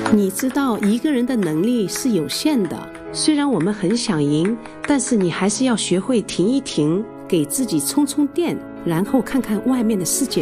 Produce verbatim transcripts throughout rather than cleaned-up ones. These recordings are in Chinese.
你知道一个人的能力是有限的，虽然我们很想赢，但是你还是要学会停一停，给自己充充电，然后看看外面的世界。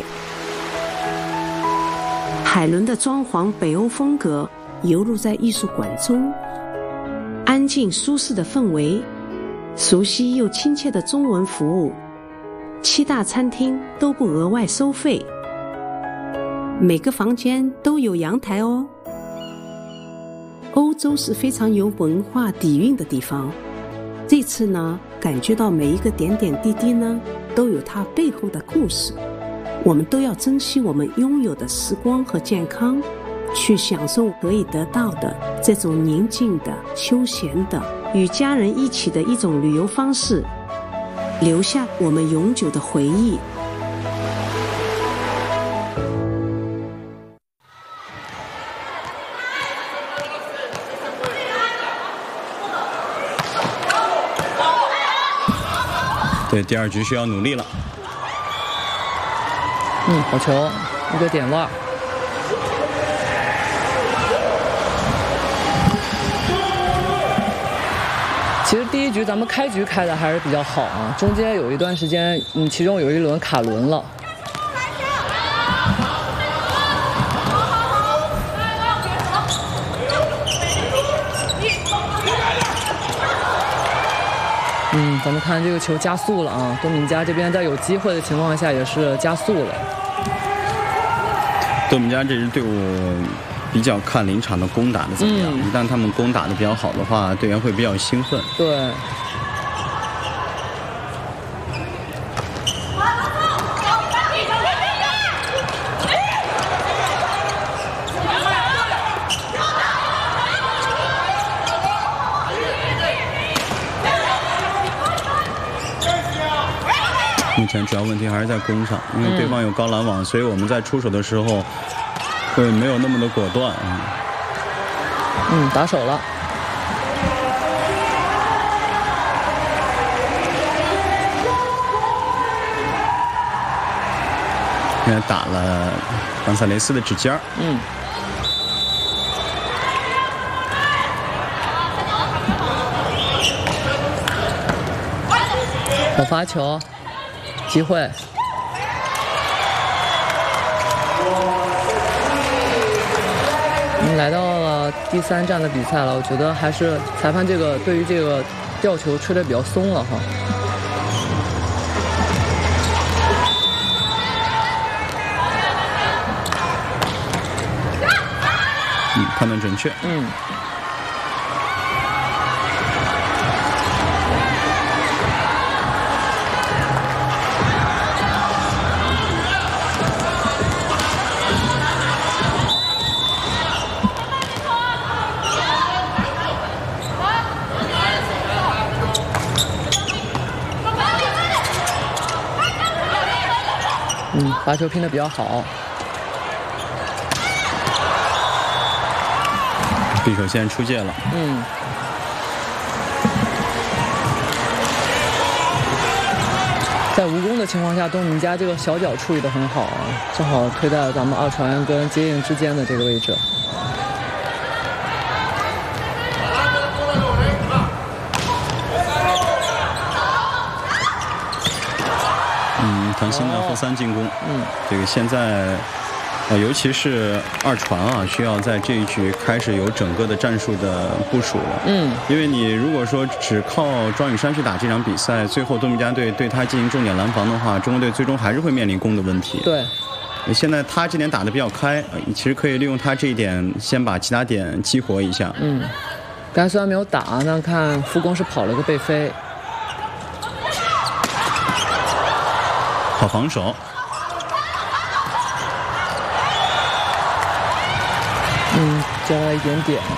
海伦的装潢北欧风格游入在艺术馆中，安静舒适的氛围，熟悉又亲切的中文服务，七大餐厅都不额外收费，每个房间都有阳台哦。欧洲是非常有文化底蕴的地方，这次呢，感觉到每一个点点滴滴呢，都有它背后的故事。我们都要珍惜我们拥有的时光和健康，去享受可以得到的这种宁静的、休闲的、与家人一起的一种旅游方式，留下我们永久的回忆。 对，第二局需要努力了。 嗯，好球，一个点腕。其实第一局咱们开局开的还是比较好啊，中间有一段时间，嗯，其中有一轮卡轮了。嗯，咱们看这个球加速了啊！多米加这边在有机会的情况下也是加速了。 多米加这支队伍比较看临场的攻打的怎么样，嗯、一旦他们攻打的比较好的话，队员会比较兴奋。 对。 目前主要问题还是在攻上，因为对方有高拦网，嗯、所以我们在出手的时候会没有那么的果断。 嗯，打手了。 现在打了冈萨雷斯的指尖儿。 嗯。好发球。机会，我们来到了第三站的比赛了。我觉得还是裁判这个对于这个吊球吹得比较松了哈。 嗯，判断准确。 嗯。嗯，罚球拼得比较好。 匕首线出界了。 嗯。在无功的情况下，多米加这个小脚处理得很好啊，正好推在咱们二传跟接应之间的这个位置。 嗯，唐鑫的后三进攻， 嗯， 这个现在，呃，尤其是二传啊，需要在这一局开始有整个的战术的部署了， 嗯， 因为你如果说只靠庄宇珊去打这场比赛，最后多米加队对他进行重点拦防的话，中国队最终还是会面临攻的问题。 对， 现在他这点打得比较开，其实可以利用他这一点，先把其他点激活一下。 嗯，刚才虽然没有打，但看副攻是跑了个背飞。 好防守， 嗯，加了一点点。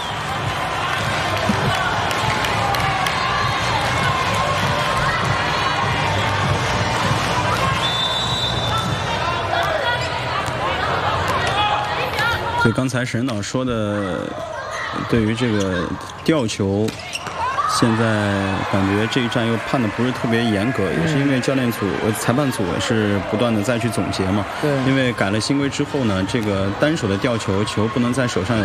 所以刚才沈导说的，对于这个吊球。现在感觉这一战又判的不是特别严格，也是因为教练组、裁判组也是不断的再去总结嘛。 对， 因为改了新规之后呢，这个单手的吊球，球不能在手上有